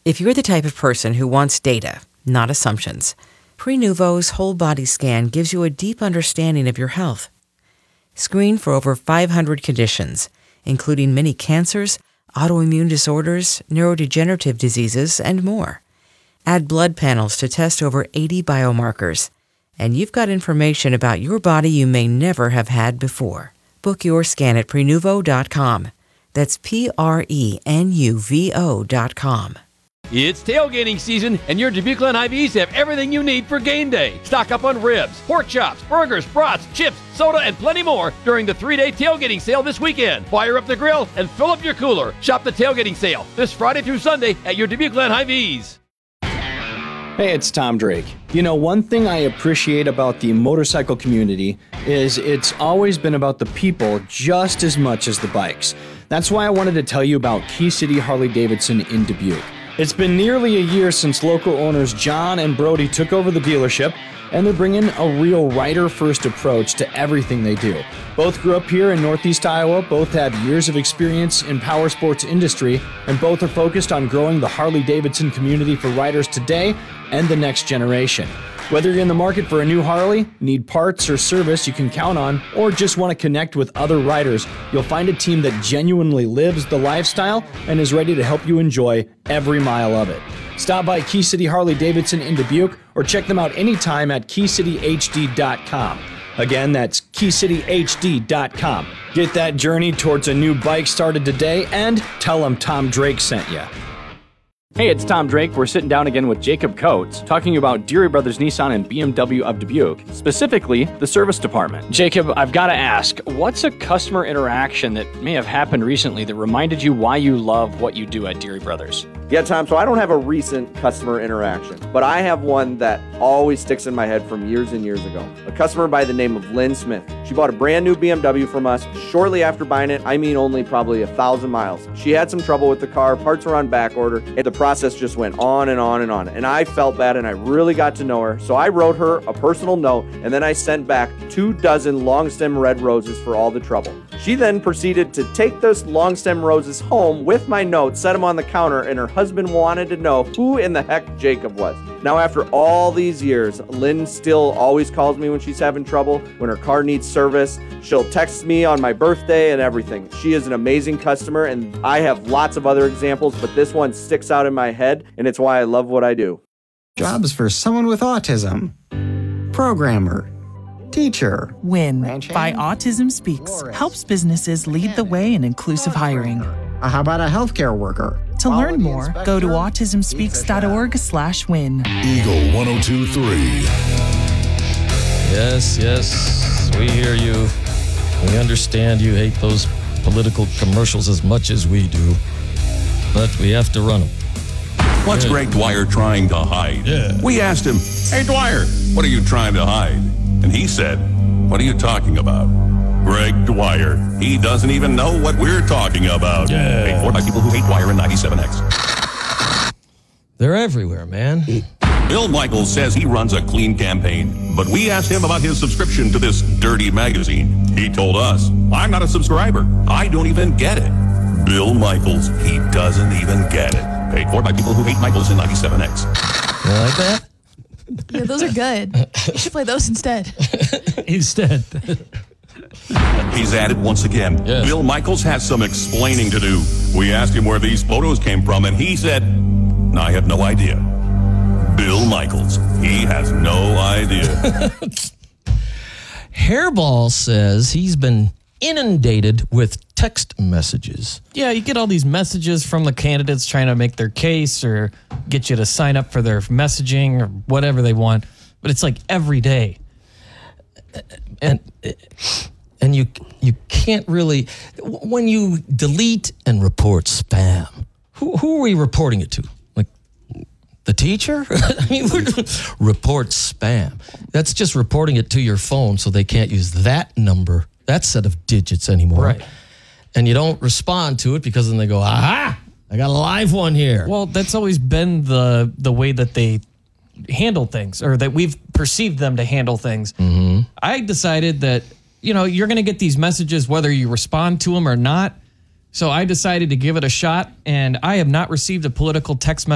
If you're the type of person who wants data, not assumptions, Prenuvo's whole body scan gives you a deep understanding of your health. Screen for over 500 conditions, including many cancers, autoimmune disorders, neurodegenerative diseases, and more. Add blood panels to test over 80 biomarkers, and you've got information about your body you may never have had before. Book your scan at Prenuvo.com. That's Prenuvo.com. It's tailgating season, and your Dubuque Glen Hy-Vees have everything you need for game day. Stock up on ribs, pork chops, burgers, brats, chips, soda, and plenty more during the 3-day tailgating sale this weekend. Fire up the grill and fill up your cooler. Shop the tailgating sale this Friday through Sunday at your Dubuque Glen Hy-Vees. Hey, it's Tom Drake. You know, one thing I appreciate about the motorcycle community is it's always been about the people just as much as the bikes. That's why I wanted to tell you about Key City Harley-Davidson in Dubuque. It's been nearly a year since local owners John and Brody took over the dealership, and they're bringing a real rider-first approach to everything they do. Both grew up here in Northeast Iowa, both have years of experience in power sports industry, and both are focused on growing the Harley-Davidson community for riders today and the next generation. Whether you're in the market for a new Harley, need parts or service you can count on, or just want to connect with other riders, you'll find a team that genuinely lives the lifestyle and is ready to help you enjoy every mile of it. Stop by Key City Harley-Davidson in Dubuque or check them out anytime at keycityhd.com. Again, that's keycityhd.com. Get that journey towards a new bike started today and tell them Tom Drake sent you. Hey, it's Tom Drake. We're sitting down again with Jacob Coates, talking about Deary Brothers Nissan and BMW of Dubuque, specifically the service department. Jacob, I've got to ask, what's a customer interaction that may have happened recently that reminded you why you love what you do at Deary Brothers? Yeah, Tom, so I don't have a recent customer interaction, but I have one that always sticks in my head from years and years ago. A customer by the name of Lynn Smith. She bought a brand new BMW from us. Shortly after buying it, I mean only probably 1,000 miles. She had some trouble with the car, parts were on back order, and the process just went on and on and on. And I felt bad and I really got to know her. So I wrote her a personal note and then I sent back 24 long stem red roses for all the trouble. She then proceeded to take those long stem roses home with my note, set them on the counter, and her husband wanted to know who in the heck Jacob was. Now, after all these years, Lynn still always calls me when she's having trouble, when her car needs service. She'll text me on my birthday and everything. She is an amazing customer, and I have lots of other examples, but this one sticks out in my head, and it's why I love what I do. Jobs for someone with autism. Programmer. Teacher. WIN by Autism Speaks helps businesses lead the way in inclusive hiring. How about a healthcare worker? To learn more, go to autismspeaks.org/win. Eagle 102.3. Yes, we hear you. We understand you hate those political commercials as much as we do, but we have to run them. What's Greg Dwyer trying to hide? We asked him, "Hey, Dwyer, what are you trying to hide?" And he said, "What are you talking about?" Greg Dwyer. He doesn't even know what we're talking about. Paid for by people who hate Dwyer and 97X. They're everywhere, man. Bill Michaels says he runs a clean campaign, but we asked him about his subscription to this dirty magazine. He told us, "I'm not a subscriber. I don't even get it." Bill Michaels, he doesn't even get it. Paid for by people who hate Michaels and 97X. You like that? Yeah, those are good. You should play those instead. Instead. He's at it once again. Yes. Bill Michaels has some explaining to do. We asked him where these photos came from, and he said, "I have no idea." Bill Michaels, he has no idea. Hairball says he's been inundated with text messages. Yeah, you get all these messages from the candidates trying to make their case or get you to sign up for their messaging or whatever they want, but it's like every day. And you can't really, when you delete and report spam, who are we reporting it to? Like the teacher? I mean, report spam. That's just reporting it to your phone so they can't use that number, that set of digits anymore. Right. And you don't respond to it because then they go, aha, I got a live one here. Well, that's always been the way that they handle things, or that we've perceived them to handle things. Mm-hmm. I decided that, you're going to get these messages whether you respond to them or not. So I decided to give it a shot, and I have not received a political text message